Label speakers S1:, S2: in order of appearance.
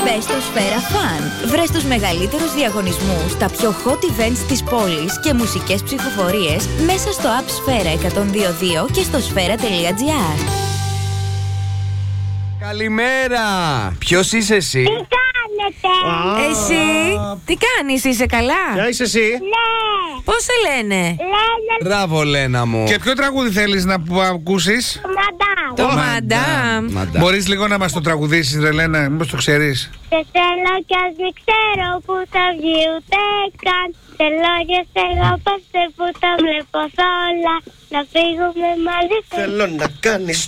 S1: Μπες στο Σφαίρα Fun. Βρες τους μεγαλύτερους διαγωνισμούς, τα πιο hot events της πόλης και μουσικές ψηφοφορίες μέσα στο app Σφαίρα 102.2 και στο σφαίρα.gr.
S2: Καλημέρα! Ποιος είσαι εσύ?
S3: Τι κάνετε?
S4: Εσύ, τι κάνεις, είσαι καλά?
S5: Ποια είσαι εσύ?
S3: Ναι.
S4: Πώς σε λένε?
S3: Λένε
S2: Μπράβο, Λένα μου.
S5: Και ποιο τραγούδι θέλεις να ακούσεις?
S3: μαντάμ.
S4: Το Μαντάμ.
S5: Μπορείς λίγο να μας το τραγουδήσεις, ρε Λένα, μήπως το ξέρεις?
S3: Σε θέλω κι ας μην ξέρω που θα βγει ούτε καν. Σε λόγια σε αγαπάστε που τα βλέπω σ' όλα. Να φύγουμε μαζί.
S6: Θέλω να κάνεις